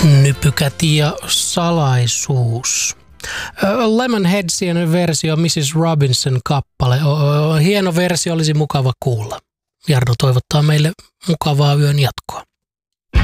Nypykät ja salaisuus. Lemonheadsien versio Mrs. Robinson kappale. Hieno versio, olisi mukava kuulla. Jarno toivottaa meille mukavaa yön jatkoa.